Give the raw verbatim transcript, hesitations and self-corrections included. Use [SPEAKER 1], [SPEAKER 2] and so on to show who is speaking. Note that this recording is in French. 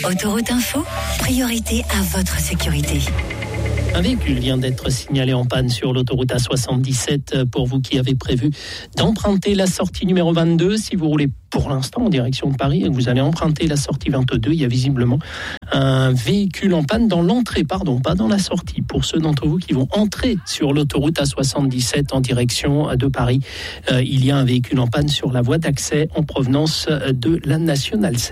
[SPEAKER 1] Autoroute Info, priorité à votre sécurité.
[SPEAKER 2] Un véhicule vient d'être signalé en panne sur l'autoroute A soixante-dix-sept. Pour vous qui avez prévu d'emprunter la sortie numéro vingt-deux, si vous roulez pour l'instant en direction de Paris et que vous allez emprunter la sortie vingt-deux, il y a visiblement un véhicule en panne dans l'entrée, pardon, pas dans la sortie. Pour ceux d'entre vous qui vont entrer sur l'autoroute A soixante-dix-sept en direction de Paris, euh, il y a un véhicule en panne sur la voie d'accès en provenance de la Nationale sept.